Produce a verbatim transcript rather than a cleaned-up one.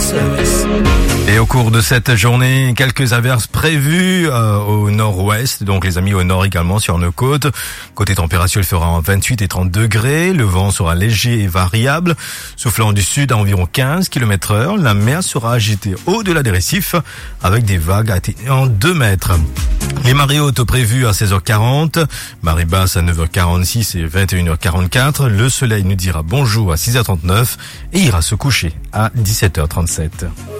service. Et au cours de cette journée, quelques averses prévues euh, au nord-ouest, donc les amis au nord également sur nos côtes. Côté température, il fera vingt-huit et trente degrés, le vent sera léger et variable, soufflant du sud à environ quinze kilomètres heure. La mer sera agitée au-delà des récifs avec des vagues atteignant deux mètres. Les marées hautes prévues à seize heures quarante, marée basse à neuf heures quarante-six et vingt et une heures quarante-quatre. Le soleil nous dira bonjour à six heures trente-neuf et ira se coucher à dix-sept heures trente-sept.